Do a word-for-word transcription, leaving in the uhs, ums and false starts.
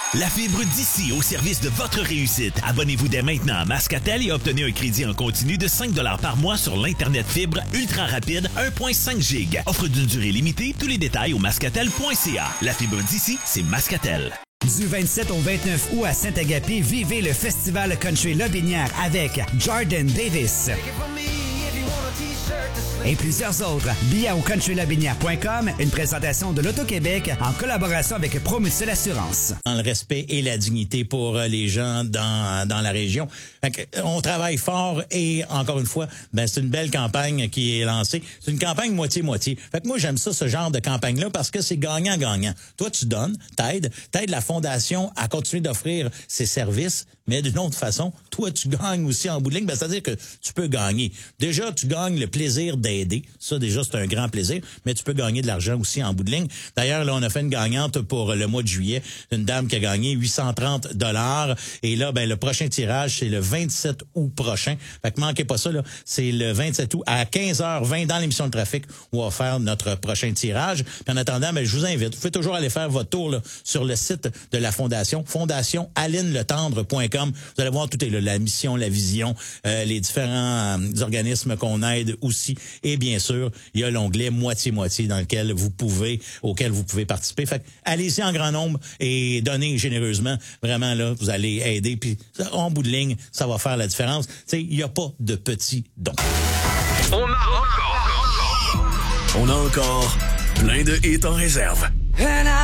La fibre d'ici au service de votre réussite. Abonnez-vous dès maintenant à Mascatel et obtenez un crédit en continu de cinq dollars par mois sur l'Internet fibre ultra rapide un virgule cinq giga. Offre d'une durée limitée. Tous les détails au mascatel point c a. La fibre d'ici, c'est Mascatel. Du vingt-sept au vingt-neuf août à Saint-Agapi, vivez le Festival Country Lobinière avec Jordan Davis et plusieurs autres. Billets au country lobinière point com, une présentation de l'Auto-Québec en collaboration avec Promutuelle Assurance. Dans le respect et la dignité pour les gens dans dans la région. Fait que, on travaille fort et encore une fois, ben c'est une belle campagne qui est lancée. C'est une campagne moitié-moitié. Fait que moi j'aime ça, ce genre de campagne-là, parce que c'est gagnant-gagnant. Toi tu donnes, t'aides, t'aides la Fondation à continuer d'offrir ses services, mais d'une autre façon, toi tu gagnes aussi en bout de ligne. Ben, c'est-à-dire que tu peux gagner. Déjà, tu gagnes le plaisir d'aider. Ça, déjà, c'est un grand plaisir. Mais tu peux gagner de l'argent aussi en bout de ligne. D'ailleurs, là, on a fait une gagnante pour le mois de juillet. Une dame qui a gagné huit cent trente dollars. Et là, ben, le prochain tirage, c'est le vingt-sept août prochain. Fait que manquez pas ça, là. C'est le vingt-sept août à quinze heures vingt dans l'émission de trafic où on va faire notre prochain tirage. Puis en attendant, ben, je vous invite. Vous pouvez toujours aller faire votre tour, là, sur le site de la Fondation. Fondation aline letendre point com. Vous allez voir tout est là. La mission, la vision, euh, les différents euh, organismes qu'on aide aussi. Et bien sûr, il y a l'onglet moitié-moitié dans lequel vous pouvez, auquel vous pouvez participer. Fait allez-y en grand nombre et donnez généreusement. Vraiment, là, vous allez aider. Puis, en bout de ligne, ça va faire la différence. Tu sais, il n'y a pas de petits dons. On a encore, on a encore plein de hits en réserve. And I